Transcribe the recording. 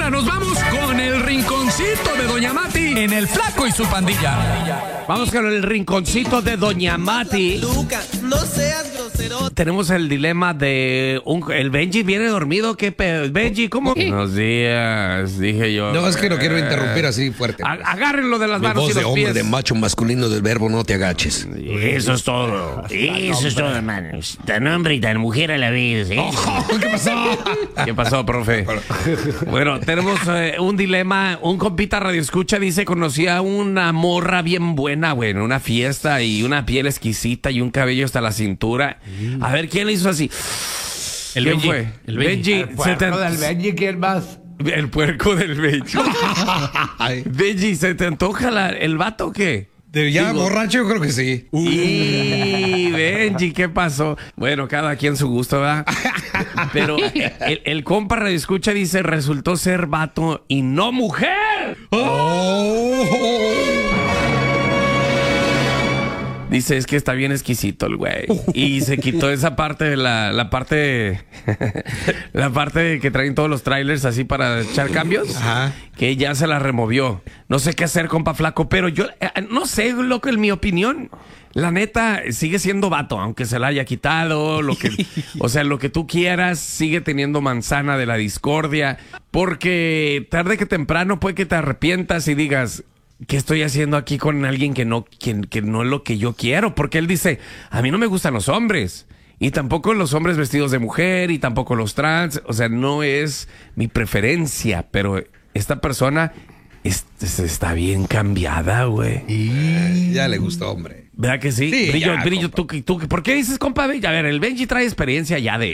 ahora nos vamos con el rinconcito de Doña Mati en El Flaco y su pandilla. Vamos con el rinconcito de Doña Mati. Luca, no seas grosero. Tenemos el dilema de el Benji viene dormido. ¿Qué pedo? Benji, ¿cómo? Buenos días, dije yo. No, es que no quiero interrumpir así fuerte. Agárrenlo de las Mi manos voz y de los hombre, pies. de macho masculino del verbo no te agaches. Eso es todo. Eso es todo, hermanos. Tan hombre y tan mujer a la vez, ¿eh? ¿Qué pasó? ¿Qué pasó, profe? Bueno, tenemos un dilema. Un compita radioescucha dice, conocía una morra bien buena, güey, en una fiesta y una piel exquisita y un cabello hasta la cintura. A ver, ¿quién le hizo así? El ¿Quién Benji. fue? El Benji. El puerco del Benji, ¿quién más? El puerco del Benji. Benji, ¿se te antoja el vato o qué? Ya borracho, yo creo que sí. Y Benji, ¿qué pasó? Bueno, cada quien su gusto, ¿verdad? Pero el compa radioescucha dice, resultó ser vato y no mujer. Dice, es que está bien exquisito el güey. Y se quitó esa parte de la parte la parte que traen todos los trailers así para echar cambios. Ajá. Que ya se la removió. No sé qué hacer, compa flaco, pero yo no sé, loco, en mi opinión. La neta, sigue siendo vato, aunque se la haya quitado, o sea, lo que tú quieras, sigue teniendo manzana de la discordia, porque tarde que temprano puede que te arrepientas y digas, ¿qué estoy haciendo aquí con alguien que no es lo que yo quiero? Porque él dice, a mí no me gustan los hombres, y tampoco los hombres vestidos de mujer, y tampoco los trans, o sea, no es mi preferencia, pero esta persona está bien cambiada, güey. Ya le gustó, hombre. ¿Verdad que sí? Sí, Brillo, ya, Brillo, compa. ¿tú, ¿por qué dices, compa? A ver, el Benji trae experiencia ya de